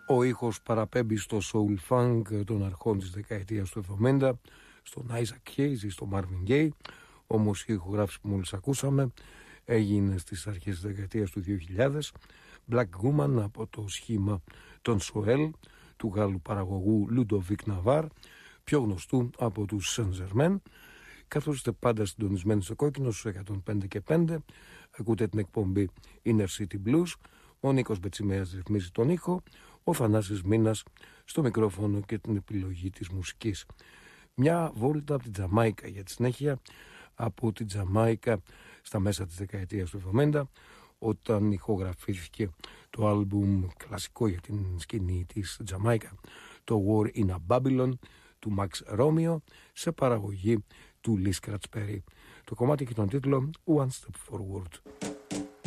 Ο ήχος παραπέμπει στο soul funk των αρχών της δεκαετίας του 70, στον Isaac Hayes ή στο Marvin Gaye, όμως η ηχογράφηση που μόλις ακούσαμε έγινε στις αρχές της δεκαετίας του 2000, Black Woman από το σχήμα των Soel, του Γάλλου παραγωγού Ludovic Navarre, πιο γνωστού από τους Saint Germain. Καθώς είστε πάντα συντονισμένοι στο κόκκινο στους 105 και 5, ακούτε την εκπομπή Inner City Blues. Ο Νίκος Μπετσιμέας ρυθμίζει τον ήχο, ο Θανάσης Μίνας στο μικρόφωνο και την επιλογή της μουσικής. Μια βόλτα από την Τζαμάικα για τη συνέχεια, από την Τζαμάικα στα μέσα της δεκαετίας του 70, όταν ηχογραφήθηκε το άλμπουμ κλασικό για την σκηνή της Τζαμάικα, το War in a Babylon του Max Romeo, σε παραγωγή του Lee Scratch Perry. Το κομμάτι έχει τον τίτλο One Step Forward.